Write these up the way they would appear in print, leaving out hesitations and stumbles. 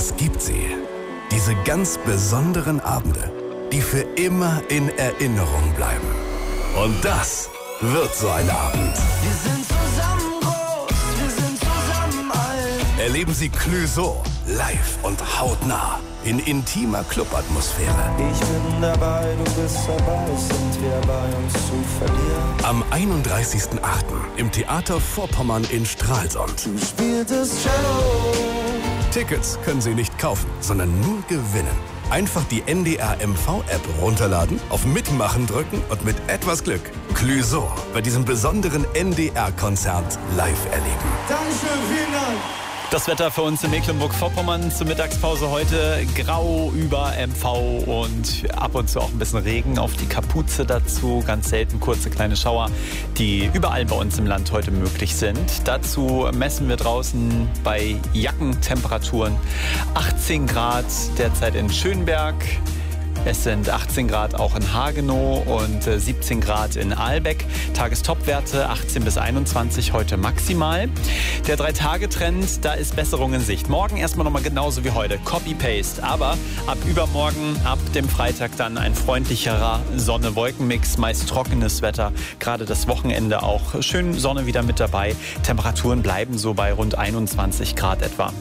Es gibt sie. Diese ganz besonderen Abende, die für immer in Erinnerung bleiben. Und das wird so ein Abend. Wir sind zusammen groß, wir sind zusammen alt. Erleben Sie Clouseau live und hautnah in intimer Clubatmosphäre. Ich bin dabei, du bist dabei, sind wir bei uns zu verlieren. Am 31.08. im Theater Vorpommern in Stralsund. Du spieltest Cello. Tickets können Sie nicht kaufen, sondern nur gewinnen. Einfach die NDR MV-App runterladen, auf Mitmachen drücken und mit etwas Glück Clouseau bei diesem besonderen NDR-Konzert live erleben. Dankeschön, vielen Dank. Das Wetter für uns in Mecklenburg-Vorpommern zur Mittagspause heute grau über MV und ab und zu auch ein bisschen Regen auf die Kapuze dazu. Ganz selten kurze kleine Schauer, die überall bei uns im Land heute möglich sind. Dazu messen wir draußen bei Jackentemperaturen 18 Grad derzeit in Schönberg. Es sind 18 Grad auch in Hagenow und 17 Grad in Ahlbeck. Tagestopwerte 18 bis 21 heute maximal. Der 3-Tage-Trend, da ist Besserung in Sicht. Morgen erstmal nochmal genauso wie heute. Copy-Paste. Aber ab übermorgen, ab dem Freitag dann ein freundlicherer Sonne-Wolken-Mix. Meist trockenes Wetter. Gerade das Wochenende auch schön Sonne wieder mit dabei. Temperaturen bleiben so bei rund 21 Grad etwa.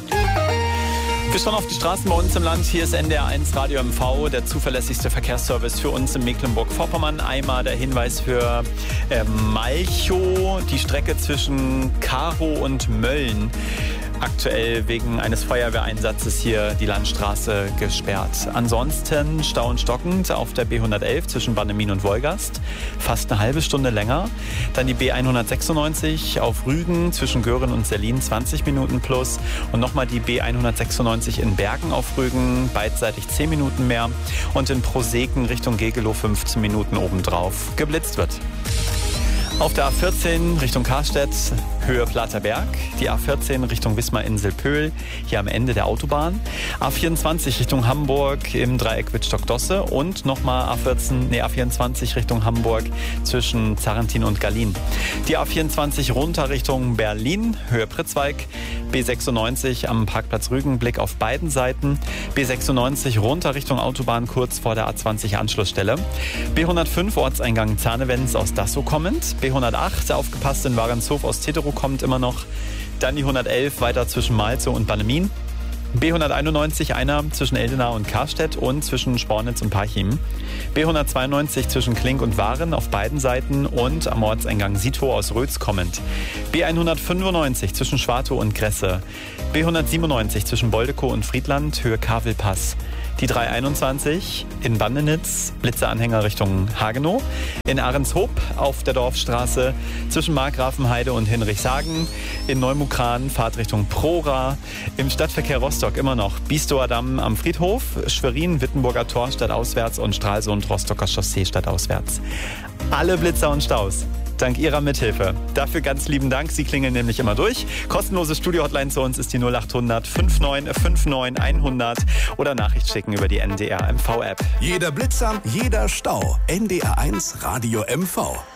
Wir schauen auf die Straßen bei uns im Land. Hier ist NDR 1 Radio MV, der zuverlässigste Verkehrsservice für uns in Mecklenburg-Vorpommern. Einmal der Hinweis für Malchow, die Strecke zwischen Karow und Mölln. Aktuell wegen eines Feuerwehreinsatzes hier die Landstraße gesperrt. Ansonsten Stau und stockend auf der B111 zwischen Bannemin und Wolgast. Fast eine halbe Stunde länger. Dann die B196 auf Rügen zwischen Göhren und Sellin 20 Minuten plus. Und nochmal die B196 in Bergen auf Rügen, beidseitig 10 Minuten mehr. Und in Proseken Richtung Gegelow 15 Minuten obendrauf. Geblitzt wird. Auf der A14 Richtung Karstedt, Höhe Platerberg. Die A14 Richtung Wismar-Insel-Pöhl, hier am Ende der Autobahn. A24 Richtung Hamburg im Dreieck Wittstock-Dosse. Und nochmal A24 Richtung Hamburg zwischen Zarrentin und Gallien. Die A24 runter Richtung Berlin, Höhe Pritzweig. B96 am Parkplatz Rügen, Blick auf beiden Seiten. B96 runter Richtung Autobahn, kurz vor der A20 Anschlussstelle. B105 Ortseingang Zahnewens aus Dassow kommend. B108 aufgepasst in Warenshof aus Teterow kommt immer noch. Dann die 111 weiter zwischen Malzow und Bannemin. B191 einer zwischen Eldenau und Karstedt und zwischen Spornitz und Parchim. B192 zwischen Klink und Waren auf beiden Seiten und am Ortseingang Sitow aus Rötz kommend. B195 zwischen Schwartow und Gresse. B197 zwischen Boldekow und Friedland, Höhe Kavelpass. Die 321 in Bandenitz, Blitzeanhänger Richtung Hagenow. In Ahrenshoop auf der Dorfstraße zwischen Markgrafenheide und Hinrichshagen. In Neumukran Fahrt Richtung Prora. Im Stadtverkehr Rostock immer noch Bistower Damm am Friedhof, Schwerin, Wittenburger Tor stadtauswärts und Stralsund, Rostocker Chaussee stadtauswärts. Alle Blitzer und Staus. Dank Ihrer Mithilfe. Dafür ganz lieben Dank. Sie klingeln nämlich immer durch. Kostenlose Studio-Hotline zu uns ist die 0800 5959 100 oder Nachricht schicken über die NDR MV-App. Jeder Blitzer, jeder Stau. NDR 1 Radio MV.